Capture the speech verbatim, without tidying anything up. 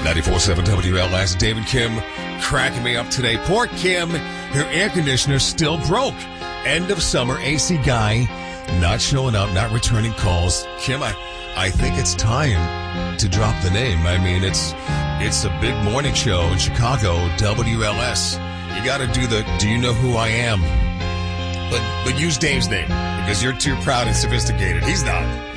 ninety-four point seven W L S. David Kim cracking me up today. Poor Kim, her air conditioner still broke. End of summer A C guy not showing up, not returning calls. Kim, I, I think it's time to drop the name. I mean, it's it's a big morning show in Chicago, W L S. You got to do the do you know who I am? But but use Dave's name because you're too proud and sophisticated. He's not.